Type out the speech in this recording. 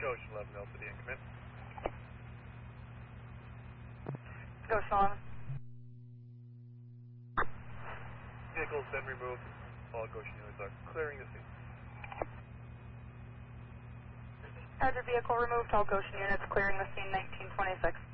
Goshen 11 LTD in command. Goshen 11. Vehicle's been removed. All Goshen units are clearing the scene. Roger, vehicle removed. All Goshen units clearing the scene 1926.